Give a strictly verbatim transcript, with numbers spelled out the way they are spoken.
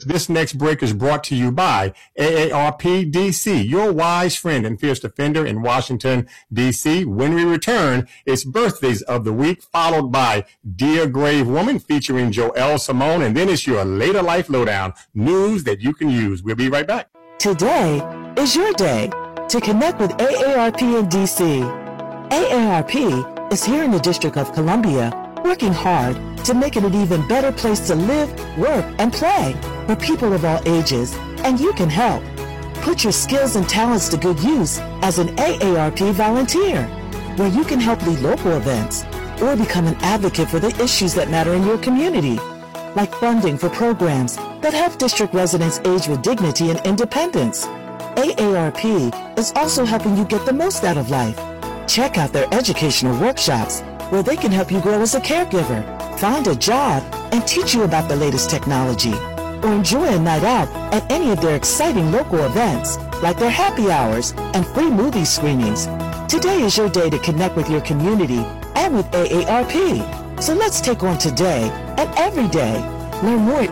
This next break is brought to you by A A R P D C, your wise friend and fierce defender in Washington, D C. When we return, it's birthdays of the week, followed by Dear Grave Woman featuring Joelle Simone, and then it's your later life lowdown, news that you can use. We'll be right back. Today is your day to connect with A A R P in D C. A A R P is here in the District of Columbia, working hard to make it an even better place to live, work, and play for people of all ages, and you can help. Put your skills and talents to good use as an A A R P volunteer, where you can help lead local events or become an advocate for the issues that matter in your community, like funding for programs that help district residents age with dignity and independence. A A R P is also helping you get the most out of life. Check out their educational workshops where they can help you grow as a caregiver, find a job, and teach you about the latest technology. Or enjoy a night out at any of their exciting local events, like their happy hours and free movie screenings. Today is your day to connect with your community and with A A R P. So let's take on today and every day. Learn more